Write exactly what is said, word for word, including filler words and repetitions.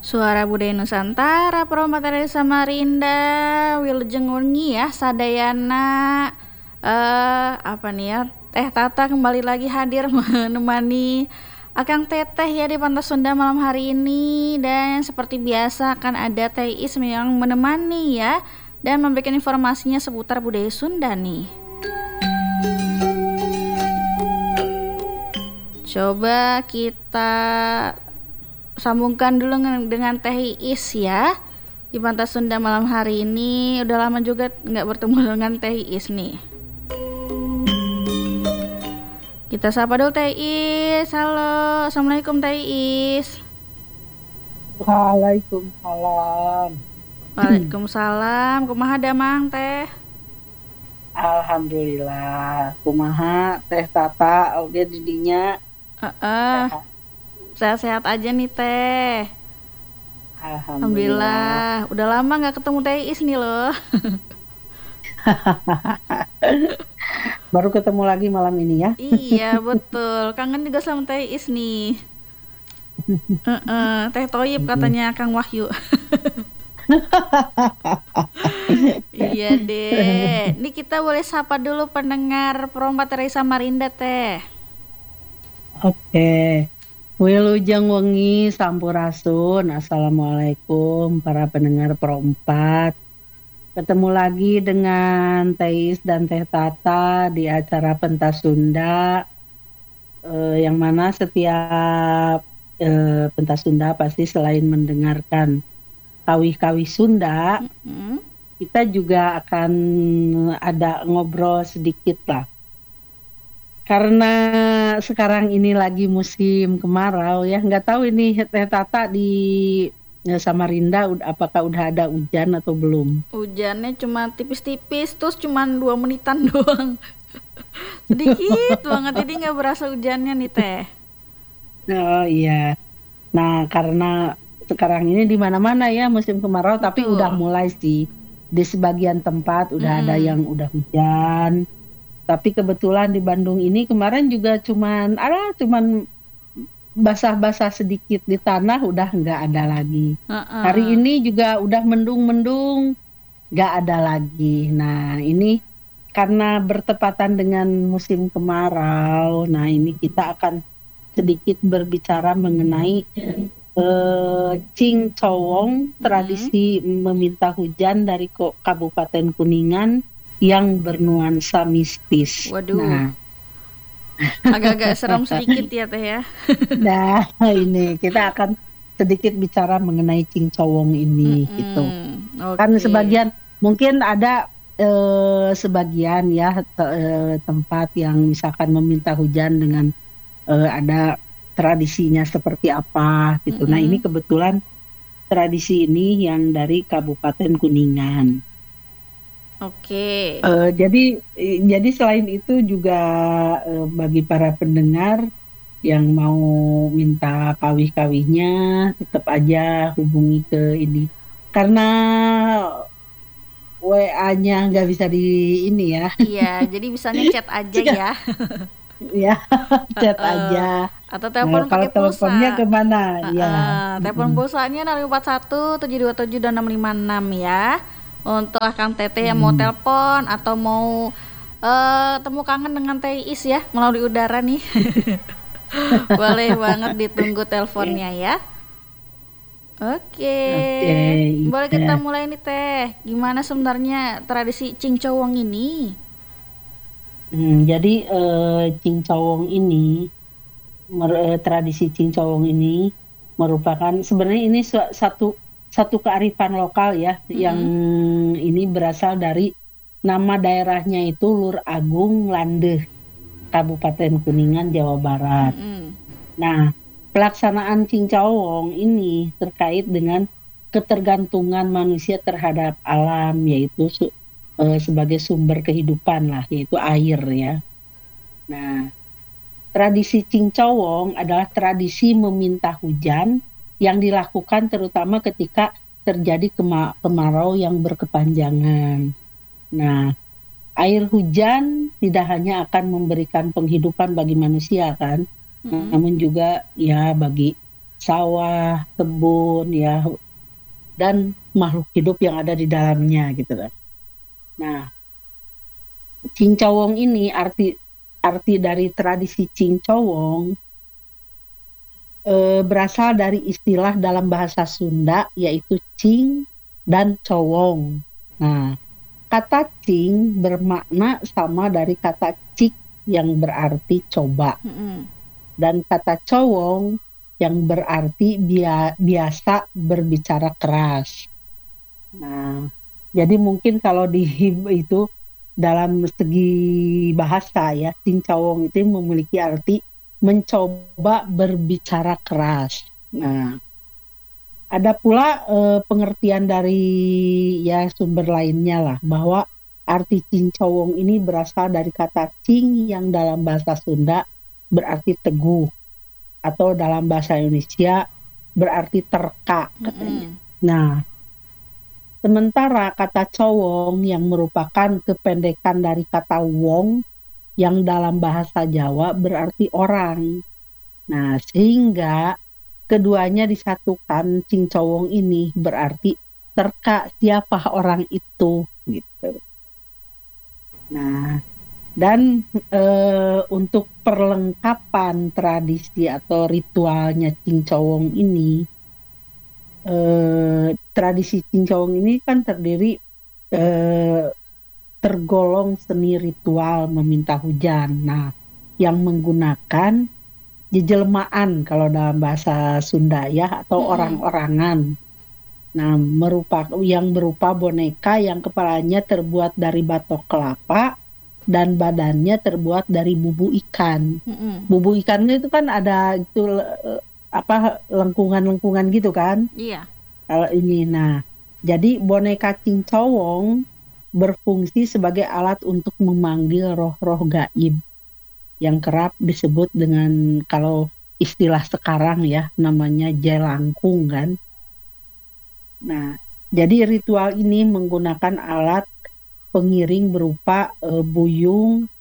Suara Budaya Nusantara Promateri Samarinda Wilujeng Wengi ya Sadayana eh apa nih ya Teh Tata kembali lagi hadir menemani Akang Teteh ya di Pantai Sunda malam hari ini. Dan seperti biasa akan ada Teh Is yang menemani ya dan memberikan informasinya seputar budaya Sunda nih. Coba kita sambungkan dulu dengan Teh Is ya di Pantai Sunda malam hari ini. Udah lama juga nggak bertemu dengan Teh Is nih. Kita sapa dulu Teh Is. Halo, assalamualaikum Teh Is. Waalaikumsalam. Waalaikumsalam. Kumaha damang Teh? Alhamdulillah. Kumaha Teh Tata oge didinya? Heeh. Uh-uh. Sehat-sehat aja nih Teh. Alhamdulillah. Alhamdulillah. Udah lama nggak ketemu Teh Is nih loh. Baru ketemu lagi malam ini ya. Iya betul. Kangen juga sama Teh Is nih. uh-uh. Teh Toyib katanya Kang Wahyu. Iya deh. Ini kita boleh sapa dulu pendengar Promateri Samarinda Teh. Oke. Wilujeng Wengi Sampurasun. Assalamualaikum para pendengar Pro empat. Ketemu lagi dengan Teh Is dan Teh Tata di acara Pentas Sunda, eh, yang mana setiap eh, Pentas Sunda pasti selain mendengarkan kawih-kawih Sunda, mm-hmm. kita juga akan ada ngobrol sedikit lah. Karena sekarang ini lagi musim kemarau ya, nggak tahu ini Teh Tata di Samarinda apakah udah ada hujan atau belum? Hujannya cuma tipis-tipis, terus cuma dua menitan doang. Sedikit banget, jadi nggak berasa hujannya nih Teh. Oh iya. Nah karena sekarang ini di mana-mana ya musim kemarau, betul. Tapi udah mulai sih di sebagian tempat udah hmm. ada yang udah hujan. Tapi kebetulan di Bandung ini kemarin juga cuman ada cuman basah-basah sedikit di tanah, udah nggak ada lagi. Uh-uh. Hari ini juga udah mendung-mendung, nggak ada lagi. Nah ini karena bertepatan dengan musim kemarau, nah ini kita akan sedikit berbicara mengenai uh, Cing Cowong, tradisi uh-huh. meminta hujan dari Kabupaten Kuningan yang bernuansa mistis. Waduh. Nah, agak-agak seram sedikit ya Teh ya. Nah ini kita akan sedikit bicara mengenai Cing Cowong ini mm-hmm. gitu. Okay. Kan sebagian mungkin ada eh, sebagian ya te, eh, tempat yang misalkan meminta hujan dengan eh, ada tradisinya seperti apa gitu. Mm-hmm. Nah ini kebetulan tradisi ini yang dari Kabupaten Kuningan. Oke. Okay. Uh, jadi jadi selain itu juga uh, bagi para pendengar yang mau minta kawih-kawihnya tetap aja hubungi ke ini karena W A-nya nggak bisa di ini ya. Iya, jadi bisanya chat aja ya. Ya, chat uh, aja. Atau telepon nah, pakai pulsa. Teleponnya kemana? Uh, ya. Uh, telepon mm-hmm. pulsanya nol empat satu tujuh dua tujuh enam lima enam ya. Untuk Akang Teteh yang hmm. mau telepon atau mau uh, temu kangen dengan Teh Is ya melalui udara nih. Boleh banget ditunggu teleponnya ya. Oke. Okay. Okay, boleh kita mulai nih Teh. Gimana sebenarnya tradisi Cing Cowong ini? Hmm, jadi uh, Cing Cowong ini mer- tradisi Cing Cowong ini merupakan sebenarnya ini su- satu satu kearifan lokal ya, mm-hmm. yang ini berasal dari nama daerahnya itu Lur Agung Landeh, Kabupaten Kuningan, Jawa Barat. Mm-hmm. Nah, pelaksanaan Cing Cowong ini terkait dengan ketergantungan manusia terhadap alam, yaitu su- eh, sebagai sumber kehidupan lah, yaitu air ya. Nah, tradisi Cing Cowong adalah tradisi meminta hujan yang dilakukan terutama ketika terjadi kema- kemarau yang berkepanjangan. Nah, air hujan tidak hanya akan memberikan penghidupan bagi manusia kan, mm-hmm. namun juga ya bagi sawah, kebun ya, dan makhluk hidup yang ada di dalamnya gitu kan. Nah, Cincowong ini arti arti dari tradisi Cincowong eh, berasal dari istilah dalam bahasa Sunda yaitu cing dan cowong. Nah, kata cing bermakna sama dari kata cik yang berarti coba Mm-mm. dan kata cowong yang berarti bia- biasa berbicara keras. Nah, jadi mungkin kalau di itu dalam segi bahasa ya, cincawong itu memiliki arti mencoba berbicara keras. Nah, ada pula eh, pengertian dari ya sumber lainnya lah bahwa arti cincawong ini berasal dari kata cing yang dalam bahasa Sunda berarti teguh atau dalam bahasa Indonesia berarti terka katanya. Mm-mm. Nah, sementara kata cowong yang merupakan kependekan dari kata wong yang dalam bahasa Jawa berarti orang. Nah, sehingga keduanya disatukan cincowong ini berarti terka siapa orang itu gitu. Nah, dan eh, untuk perlengkapan tradisi atau ritualnya cincowong ini, eh, tradisi cincowong ini kan terdiri eh, tergolong seni ritual meminta hujan. Nah, yang menggunakan jejelmaan kalau dalam bahasa Sunda ya atau Mm-mm. orang-orangan. Nah, merupakan yang berupa boneka yang kepalanya terbuat dari batok kelapa dan badannya terbuat dari bubu ikan. Mm-mm. Bubu ikannya itu kan ada itu eh, apa lengkungan-lengkungan gitu kan. Iya. Kalau ini nah, jadi boneka cincowong berfungsi sebagai alat untuk memanggil roh-roh gaib yang kerap disebut dengan kalau istilah sekarang ya namanya jelangkung kan. Nah, jadi ritual ini menggunakan alat pengiring berupa eh, buyung